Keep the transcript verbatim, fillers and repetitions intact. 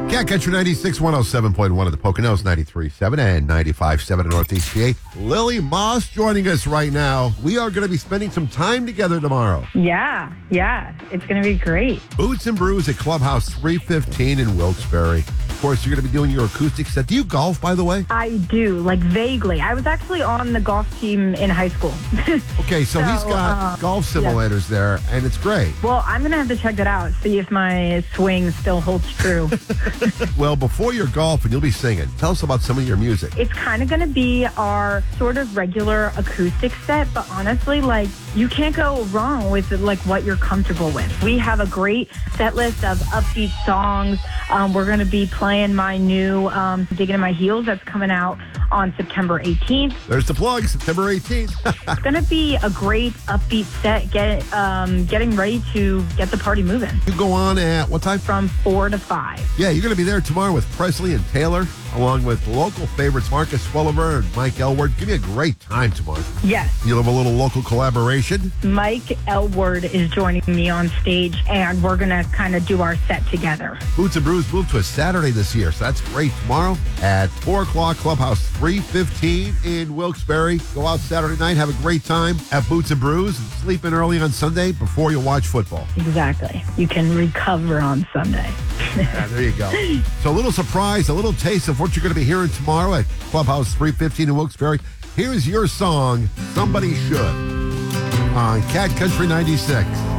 Cat Country ninety-six, one oh seven point one at the Poconos, ninety-three point seven and ninety-five point seven at Northeast P A. Lily Moss joining us right now. We are going to be spending some time together tomorrow. Yeah, yeah. It's going to be great. Boots and Brews at Clubhouse three fifteen in Wilkes-Barre. Of course, you're going to be doing your acoustic set. Do you golf, by the way? I do, like vaguely. I was actually on the golf team in high school. Okay, so, So, he's got uh, golf simulators there, and it's great. Well, I'm going to have to check that out, see if my swing still holds true. Well, before you're golfing, you'll be singing. Tell us about some of your music. It's kind of going to be our sort of regular acoustic set, but honestly, like, you can't go wrong with, like, what you're comfortable with. We have a great set list of upbeat songs. Um, we're going to be playing my new um, Digging in My Heels that's coming out on September eighteenth. There's the plug, September eighteenth. It's going to be a great upbeat set, get, um, getting ready to get the party moving You go on at what time? from four to five. Yeah, you're going to be there tomorrow with Presley and Taylor, along with local favorites Marcus Swelliver and Mike Elward. Give me a great time tomorrow. Yes. You'll have a little local collaboration. Mike Elward is joining me on stage, and we're going to kind of do our set together. Boots and Brews moved to a Saturday this year, so that's great. Tomorrow at four o'clock, Clubhouse three fifteen in Wilkes-Barre. Go out Saturday night, have a great time at Boots and Brews, and sleep in early on Sunday before you watch football. Exactly. You can recover on Sunday. Yeah, there you go. So a little surprise, a little taste of what you're going to be hearing tomorrow at Clubhouse three fifteen in Wilkes-Barre. Here's your song, Somebody Should, on Cat Country ninety-six.